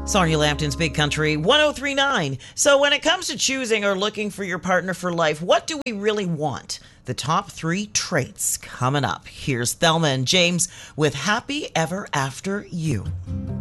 Sonia Lampton's Big Country 1039. So when it comes to choosing or looking for your partner for life, what do we really want? The top 3 traits coming up. Here's Thelma and James with Happy Ever After You.